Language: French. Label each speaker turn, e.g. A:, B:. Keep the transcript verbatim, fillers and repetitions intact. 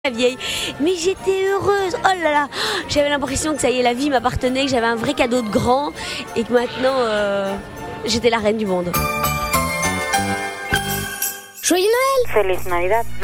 A: La vieille, mais j'étais heureuse. Oh là là, j'avais l'impression que ça y est, la vie m'appartenait, que j'avais un vrai cadeau de grand et que maintenant euh, j'étais la reine du monde.
B: Joyeux Noël!
C: Feliz Navidad.